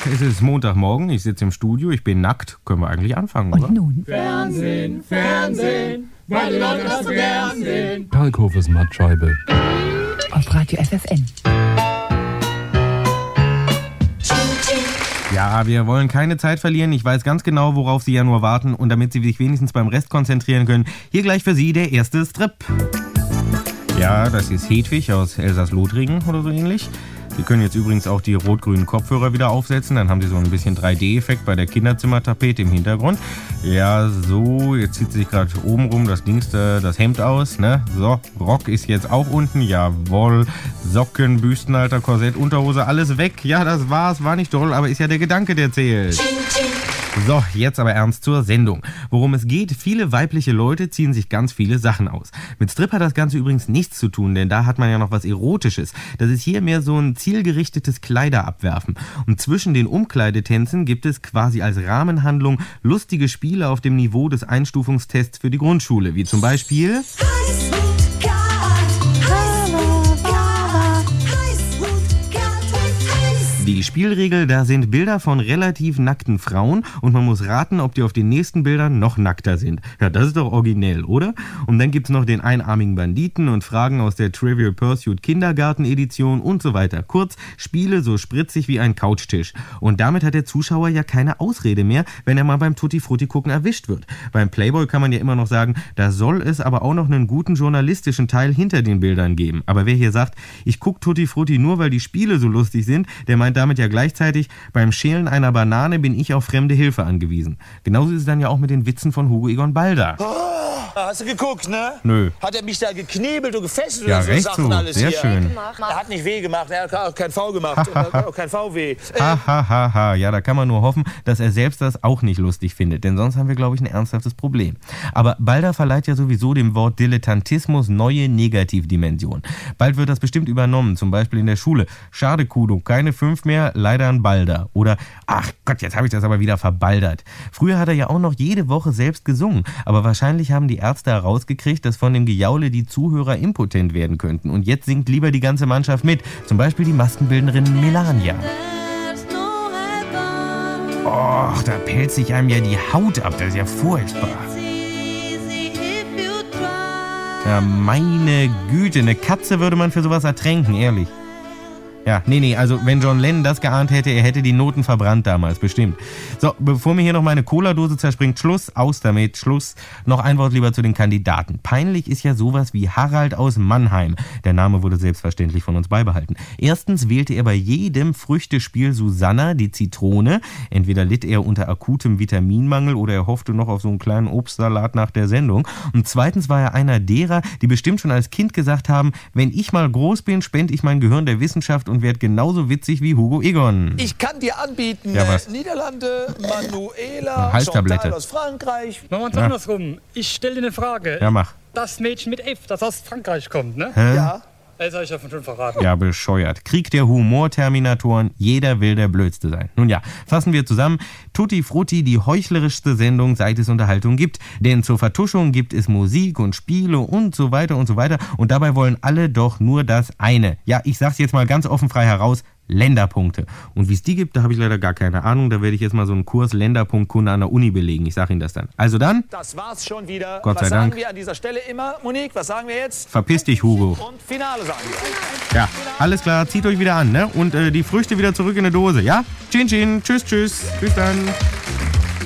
es ist Montagmorgen, ich sitze im Studio, ich bin nackt. Können wir eigentlich anfangen, oder? Und nun? Fernsehen, Fernsehen, weil die Leute das so gern sehen. Kalkhofes Mattscheibe. Auf Radio FFN. Ja, wir wollen keine Zeit verlieren. Ich weiß ganz genau, worauf Sie ja nur warten. Und damit Sie sich wenigstens beim Rest konzentrieren können, hier gleich für Sie der erste Strip. Ja, das ist Hedwig aus Elsass-Lothringen oder so ähnlich. Sie können jetzt übrigens auch die rot-grünen Kopfhörer wieder aufsetzen. Dann haben Sie so ein bisschen 3D-Effekt bei der Kinderzimmertapete im Hintergrund. Ja, so, jetzt zieht sie sich gerade oben rum das Hemd aus, ne? So, Rock ist jetzt auch unten, jawohl. Socken, Büstenhalter, Korsett, Unterhose, alles weg. Ja, das war's, war nicht toll, aber ist ja der Gedanke, der zählt. So, jetzt aber ernst zur Sendung. Worum es geht, viele weibliche Leute ziehen sich ganz viele Sachen aus. Mit Strip hat das Ganze übrigens nichts zu tun, denn da hat man ja noch was Erotisches. Das ist hier mehr so ein zielgerichtetes Kleiderabwerfen. Und zwischen den Umkleidetänzen gibt es quasi als Rahmenhandlung lustige Spiele auf dem Niveau des Einstufungstests für die Grundschule, wie zum Beispiel... Die Spielregel, da sind Bilder von relativ nackten Frauen und man muss raten, ob die auf den nächsten Bildern noch nackter sind. Ja, das ist doch originell, oder? Und dann gibt's noch den einarmigen Banditen und Fragen aus der Trivial Pursuit Kindergarten-Edition und so weiter. Kurz, Spiele so spritzig wie ein Couchtisch. Und damit hat der Zuschauer ja keine Ausrede mehr, wenn er mal beim Tutti-Frutti-Gucken erwischt wird. Beim Playboy kann man ja immer noch sagen, da soll es aber auch noch einen guten journalistischen Teil hinter den Bildern geben. Aber wer hier sagt, ich guck Tutti-Frutti nur, weil die Spiele so lustig sind, der meint damit ja gleichzeitig, beim Schälen einer Banane bin ich auf fremde Hilfe angewiesen. Genauso ist es dann ja auch mit den Witzen von Hugo Egon Balder. Oh, hast du geguckt, ne? Nö. Hat er mich da geknebelt und gefesselt Ja, oder so recht Sachen so. alles Sehr hier? schön. Er hat nicht weh gemacht, er hat auch kein V gemacht. Er hat auch kein VW. Ha. Ja, da kann man nur hoffen, dass er selbst das auch nicht lustig findet, denn sonst haben wir, glaube ich, ein ernsthaftes Problem. Aber Balder verleiht ja sowieso dem Wort Dilettantismus neue Negativdimensionen. Bald wird das bestimmt übernommen, zum Beispiel in der Schule. Schade, Kudo, keine 5 mehr, leider ein Balder. Oder, ach Gott, jetzt habe ich das aber wieder verbaldert. Früher hat er ja auch noch jede Woche selbst gesungen, aber wahrscheinlich haben die Ärzte herausgekriegt, dass von dem Gejaule die Zuhörer impotent werden könnten. Und jetzt singt lieber die ganze Mannschaft mit, zum Beispiel die Maskenbildnerin Melania. Och, da pellt sich einem ja die Haut ab, das ist ja furchtbar. Ja, meine Güte, eine Katze würde man für sowas ertränken, ehrlich. Ja, nee, also wenn John Lennon das geahnt hätte, er hätte die Noten verbrannt damals, bestimmt. So, bevor mir hier noch meine Cola-Dose zerspringt, Schluss, aus damit, Schluss. Noch ein Wort lieber zu den Kandidaten. Peinlich ist ja sowas wie Harald aus Mannheim. Der Name wurde selbstverständlich von uns beibehalten. Erstens wählte er bei jedem Früchtespiel Susanna, die Zitrone. Entweder litt er unter akutem Vitaminmangel oder er hoffte noch auf so einen kleinen Obstsalat nach der Sendung. Und zweitens war er einer derer, die bestimmt schon als Kind gesagt haben, wenn ich mal groß bin, spende ich mein Gehirn der Wissenschaft und werde genauso witzig wie Hugo Egon. Ich kann dir anbieten, Ja, was? Niederlande, Manuela, Halstablette. Chantal aus Frankreich. Machen wir uns andersrum. Ich stelle dir eine Frage. Ja, mach. Das Mädchen mit F, das aus Frankreich kommt, ne? Ja. Das habe ich ja schon verraten. Ja, bescheuert. Krieg der Humorterminatoren, jeder will der Blödste sein. Nun ja, fassen wir zusammen. Tutti Frutti, die heuchlerischste Sendung, seit es Unterhaltung gibt. Denn zur Vertuschung gibt es Musik und Spiele und so weiter und so weiter. Und dabei wollen alle doch nur das eine. Ja, ich sag's jetzt mal ganz offen frei heraus. Länderpunkte. Und wie es die gibt, da habe ich leider gar keine Ahnung. Da werde ich jetzt mal so einen Kurs Länderpunktkunde an der Uni belegen. Ich sage Ihnen das dann. Also dann, Das war's schon wieder. Gott sei was Dank. sagen wir an dieser Stelle immer, Monique? Was sagen wir jetzt? verpiss dich, Hugo. Und Finale sagen wir. Ja, alles klar, zieht euch wieder an, ne? Und die Früchte wieder zurück in die Dose, ja? Tschin, tschin, tschüss, tschüss. Bis dann.